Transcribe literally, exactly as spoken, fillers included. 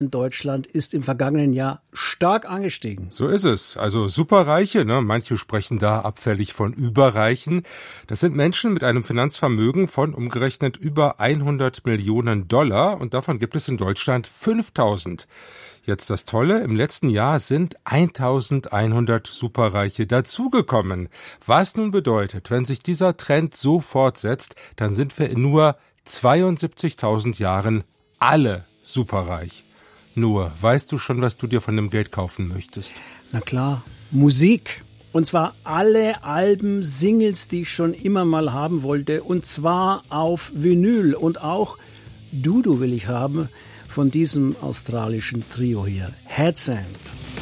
in Deutschland ist im vergangenen Jahr stark angestiegen. So ist es. Also Superreiche, ne? Manche sprechen da abfällig von Überreichen. Das sind Menschen mit einem Finanzvermögen von umgerechnet über hundert Millionen Dollar und davon gibt es in Deutschland fünftausend. Jetzt das Tolle, im letzten Jahr sind eintausendeinhundert Superreiche dazugekommen. Was nun bedeutet, wenn sich dieser Trend so fortsetzt, dann sind wir in nur zweiundsiebzigtausend Jahren alle superreich. Nur, weißt du schon, was du dir von dem Geld kaufen möchtest? Na klar, Musik. Und zwar alle Alben, Singles, die ich schon immer mal haben wollte. Und zwar auf Vinyl. Und auch Dudu will ich haben von diesem australischen Trio hier. Headsand.